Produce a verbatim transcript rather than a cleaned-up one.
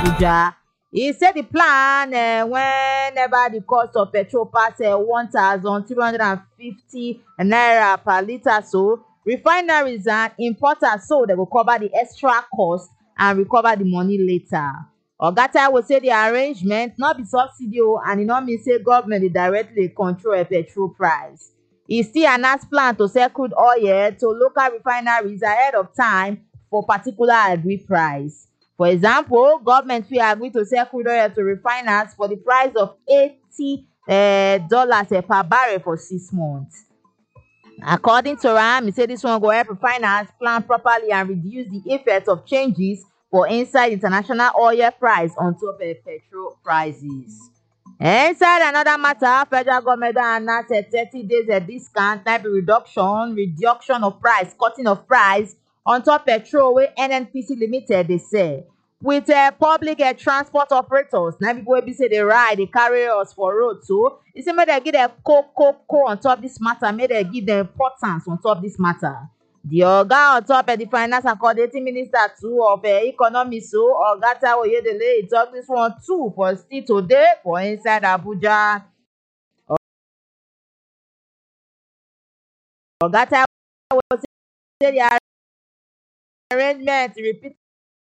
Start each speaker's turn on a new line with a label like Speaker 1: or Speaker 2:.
Speaker 1: Abuja. He said the plan uh, whenever the cost of petrol passes uh, one thousand three hundred fifty naira per litre, so refineries and importers so they will cover the extra cost and recover the money later. Oga Taiwo say the arrangement not be subsidy and e no mean say government dey directly control a petrol price. E still announce plan to sell crude oil to local refineries ahead of time for particular agreed price. For example, government fit agree to sell crude oil to refiners for the price of eighty dollars uh, per barrel for six months. According to am, he say dis one go help refiners plan properly and reduce the effect of changes for inside international oil price on top of petrol prices. Inside another matter, federal government don announce a thirty days a discount type reduction, reduction of price, cutting of price on top petrol wey N N P C Limited dey sell. With uh, public uh, transport operators, na people wey be say dey ride, dey carry us for road so. E say make dem give dem koko on top this matter, make dem give dem importance on top this matter. The oga on top of the finance and coordinating minister too of uh, economy so, Oga Taiwo Oyedele, he talk this one too for still today for inside Abuja. Oga Taiwo say the arrangement repeat